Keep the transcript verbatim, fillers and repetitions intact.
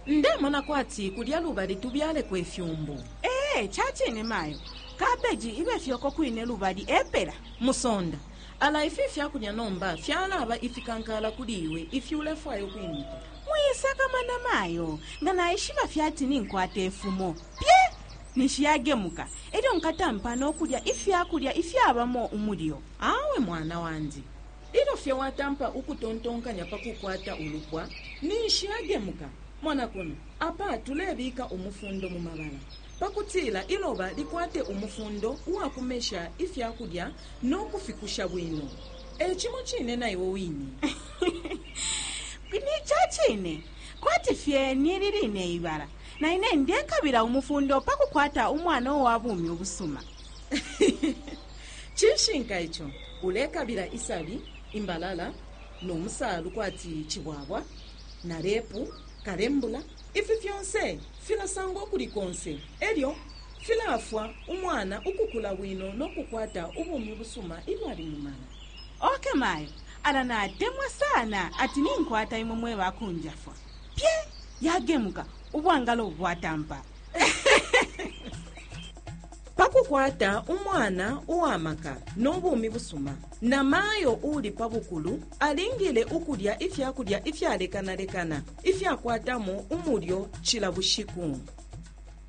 ndemona kwati kulya lubali tubyale kwefyumbu. ee chachine mayo kabeji ibe fyoko kwine lubali epera musonda ala ifi fyakulya nomba fyalaba ifikankala kuliwe ifyulefwayo kwimita muyisaka mana mayo ngana ishiba fyati ninkwata efumo pye nishiyagemuka eryo nkatampa n'okulya ifyakulya ifyabamo umulyo. awe mwana wandi ilo fye watampa ukutontonkanya pakukwata ulupwa nishiyagemuka mwana kuno apa tulebika umufundo mu mabala pakutila iloba likwate umufundo uwakumesha ifyakulya n'okufikusha bwino echimo chine naiwo wini. ni chachine kwati fye niriline ibala na ine ndekabira umufundo pakukwata umwana owabumi obusuma. chishinka icho ulekabira isabi imbalala n'omusalu kwati chibwabwa na repu karembula ifi fyonse filasango kulikonse elyo filafwa umwana ukukula bwino n'okukwata ubumi busuma ilwali mumala. oke mayo ala natemwa sana ati ninkwata imwe bakunjafwa pye yagemuka ubwangalo bwatampa. pakukwata umwana uwamaka n'obumi busuma na mayo uli pabukulu alingile ukulya ifyakulya ifyalekanalekana ifyakwatamo umulyo chila bushiku.